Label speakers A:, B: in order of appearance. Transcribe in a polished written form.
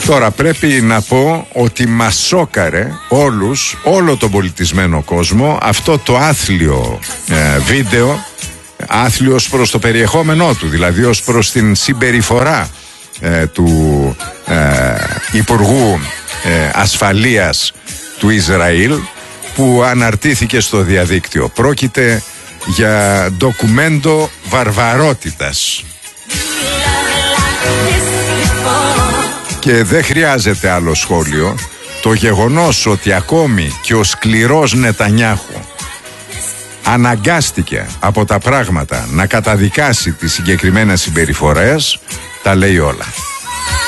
A: Τώρα πρέπει να πω ότι μας σόκαρε όλο τον πολιτισμένο κόσμο αυτό το άθλιο βίντεο, άθλιο ως προς το περιεχόμενό του, δηλαδή ως προς την συμπεριφορά του Υπουργού Ασφαλείας του Ισραήλ, που αναρτήθηκε στο διαδίκτυο. Πρόκειται για ντοκουμέντο βαρβαρότητας. Και δεν χρειάζεται άλλο σχόλιο. Το γεγονός ότι ακόμη και ο σκληρός Νετανιάχου αναγκάστηκε από τα πράγματα να καταδικάσει τις συγκεκριμένες συμπεριφορές, τα λέει όλα.